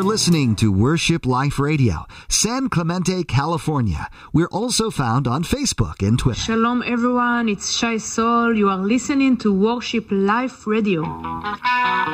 listening to Worship Life Radio, San Clemente, California. We're also found on Facebook and Twitter. Shalom everyone, it's Shai Sol. You are listening to Worship Life Radio.